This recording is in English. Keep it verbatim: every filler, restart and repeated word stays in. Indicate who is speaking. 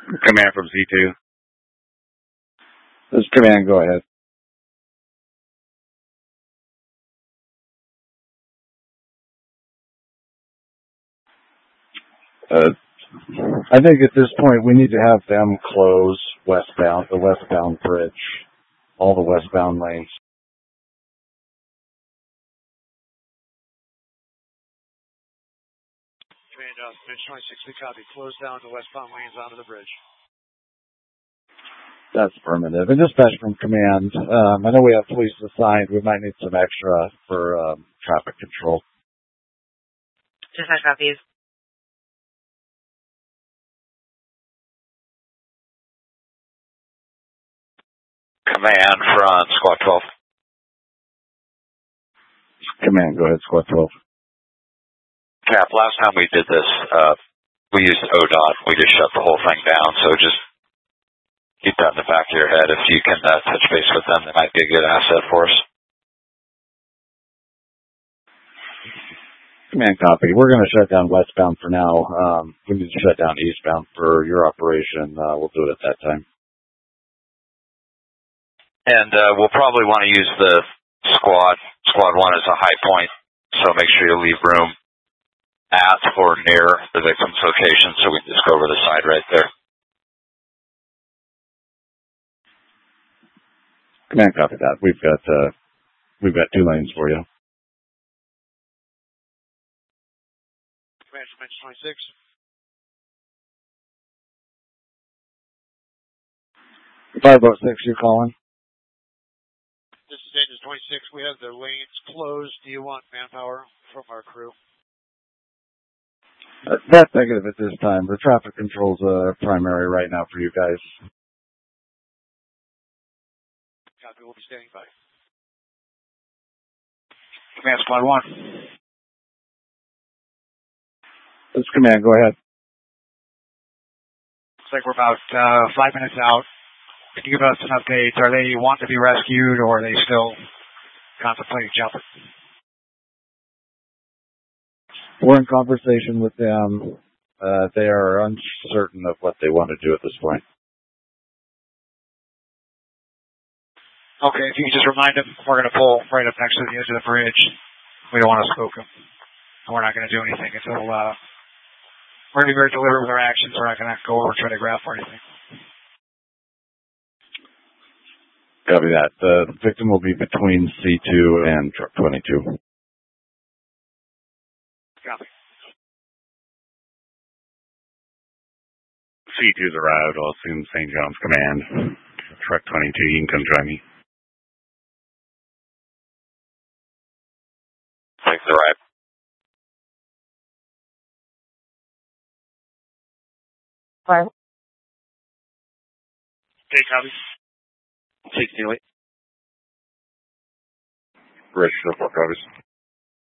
Speaker 1: Command from C two.
Speaker 2: This is Command, go ahead. Uh, I think at this point we need to have them close westbound, the westbound bridge, all the westbound lanes.
Speaker 3: Command, uh, Bridge twenty-six, we copy. Close down the westbound lanes onto the bridge.
Speaker 2: That's affirmative. And dispatch from Command, um, I know we have police assigned. We might need some extra for um, traffic control.
Speaker 4: Dispatch copies.
Speaker 5: Command front, Squad twelve.
Speaker 2: Command, go ahead, Squad twelve.
Speaker 5: Cap, last time we did this, uh, we used O D O T. We just shut the whole thing down, so just keep that in the back of your head. If you can uh, touch base with them, they might be a good asset for us.
Speaker 2: Command copy. We're going to shut down westbound for now. Um, we need to shut down eastbound for your operation. Uh, we'll do it at that time.
Speaker 5: And uh, we'll probably want to use the squad, squad one as a high point, so make sure you leave room at or near the victim's location so we can just go over the side right there.
Speaker 2: Command copy that. We've got, uh, we've got two lanes for you.
Speaker 3: Command from Bridge twenty-six.
Speaker 2: five oh six, you calling?
Speaker 3: This is Angels twenty-six. We have the lanes closed. Do you want manpower from our crew?
Speaker 2: Uh, that's negative at this time. The traffic control's uh, primary right now for you guys.
Speaker 3: Copy. We'll be standing by.
Speaker 1: Command Squad one.
Speaker 2: This is Command, go ahead.
Speaker 1: Looks like we're about uh, five minutes out. Can you give us an update? Are they want to be rescued, or are they still contemplating jumping?
Speaker 2: We're in conversation with them. Uh, they are uncertain of what they want to do at this point.
Speaker 1: Okay, if you can just remind them, we're going to pull right up next to the edge of the bridge. We don't want to spook them. And we're not going to do anything until, uh, we're going to be very deliberate with our actions. We're not going to go over and try to grab or anything.
Speaker 2: Copy that. The victim will be between C two and truck twenty-two.
Speaker 1: Copy.
Speaker 6: C two's arrived. I'll assume Saint John's command. Truck twenty-two, you can come join me.
Speaker 5: Thanks, arrived.
Speaker 4: Five.
Speaker 3: Okay, copy.
Speaker 1: sixty-eight.
Speaker 6: Register for copies.